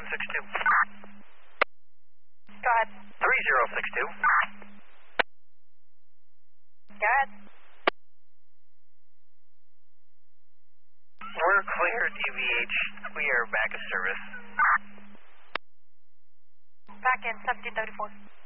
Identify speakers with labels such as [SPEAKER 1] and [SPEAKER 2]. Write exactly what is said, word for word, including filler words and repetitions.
[SPEAKER 1] six two.
[SPEAKER 2] Go ahead.
[SPEAKER 1] three zero six two.
[SPEAKER 2] Go ahead.
[SPEAKER 1] We're clear, D V H. We are back in service.
[SPEAKER 2] Back in seventeen thirty-four.